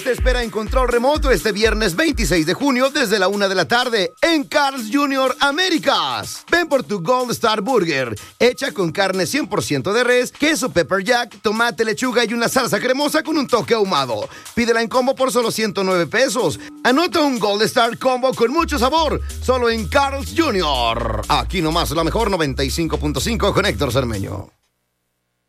te espera en control remoto este viernes 26 de junio desde la 1 de la tarde en Carl's Jr. Américas. Ven por tu Gold Star Burger, hecha con carne 100% de res, queso pepper jack, tomate, lechuga y una salsa cremosa con un toque ahumado. Pídela en combo por solo 109 pesos. Anota un Gold Star Combo con mucho sabor, solo en Carl's Jr. Aquí nomás la mejor 95.5 con Héctor Cermeño.